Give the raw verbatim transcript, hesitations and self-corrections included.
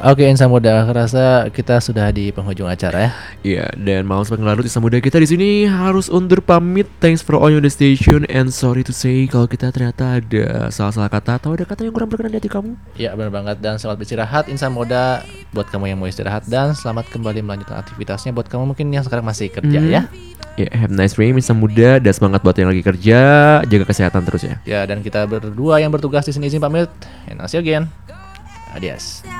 Oke Insan Muda, aku rasa kita sudah di penghujung acara ya. Iya, dan malam sebagai larut Insan Muda kita di sini harus undur pamit. Thanks for all your the station and sorry to say kalau kita ternyata ada salah-salah kata atau ada kata yang kurang berkenan di hati kamu. Iya benar banget, dan selamat beristirahat Insan Muda buat kamu yang mau istirahat, dan selamat kembali melanjutkan aktivitasnya buat kamu mungkin yang sekarang masih kerja Hmm. ya. Ya, yeah, have a nice dream Insan Muda, dan semangat buat yang lagi kerja, jaga kesehatan terus ya. Ya, dan kita berdua yang bertugas di sini izin pamit. And I'll see you again. Adios.